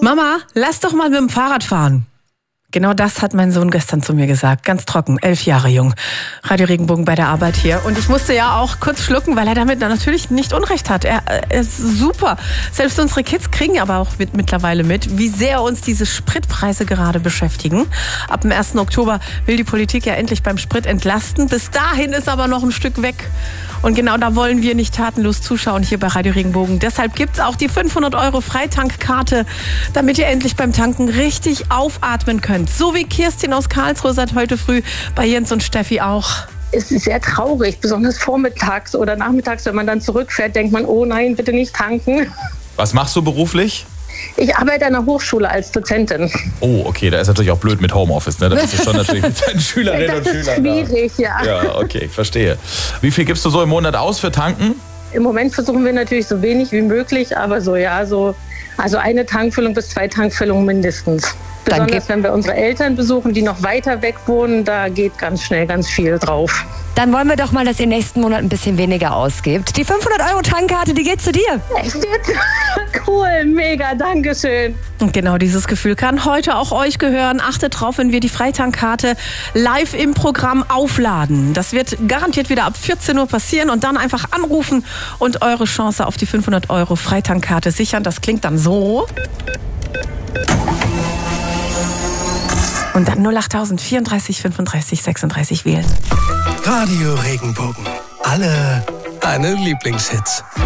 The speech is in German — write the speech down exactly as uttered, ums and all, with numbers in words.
Mama, lass doch mal mit dem Fahrrad fahren. Genau das hat mein Sohn gestern zu mir gesagt. Ganz trocken, elf Jahre jung. Radio Regenbogen bei der Arbeit hier. Und ich musste ja auch kurz schlucken, weil er damit natürlich nicht Unrecht hat. Er, er ist super. Selbst unsere Kids kriegen aber auch mit, mittlerweile mit, wie sehr uns diese Spritpreise gerade beschäftigen. Ab dem ersten Oktober will die Politik ja endlich beim Sprit entlasten. Bis dahin ist aber noch ein Stück weg. Und genau da wollen wir nicht tatenlos zuschauen hier bei Radio Regenbogen. Deshalb gibt's auch die fünfhundert Euro Freitankkarte, damit ihr endlich beim Tanken richtig aufatmen könnt. So wie Kirstin aus Karlsruhe seit heute früh, bei Jens und Steffi auch. Es ist sehr traurig, besonders vormittags oder nachmittags, wenn man dann zurückfährt, denkt man, oh nein, bitte nicht tanken. Was machst du beruflich? Ich arbeite an der Hochschule als Dozentin. Oh, okay, da ist natürlich auch blöd mit Homeoffice, ne? Da bist du schon natürlich mit deinen Schülerinnen und Schülern. Das ist schwierig, ja. Ja, okay, verstehe. Wie viel gibst du so im Monat aus für Tanken? Im Moment versuchen wir natürlich so wenig wie möglich, aber so ja, so also eine Tankfüllung bis zwei Tankfüllungen mindestens. Besonders wenn wir unsere Eltern besuchen, die noch weiter weg wohnen, da geht ganz schnell ganz viel drauf. Dann wollen wir doch mal, dass ihr nächsten Monat ein bisschen weniger ausgibt. Die fünfhundert Euro Tankkarte, die geht zu dir. Echt jetzt? Cool, mega, dankeschön. Und genau dieses Gefühl kann heute auch euch gehören. Achtet drauf, wenn wir die Freitankkarte live im Programm aufladen. Das wird garantiert wieder ab vierzehn Uhr passieren und dann einfach anrufen und eure Chance auf die fünfhundert Euro Freitankkarte sichern. Das klingt dann so. Und dann null acht vierunddreißig fünfunddreißig sechsunddreißig wählen. Radio Regenbogen. Alle deine Lieblingshits.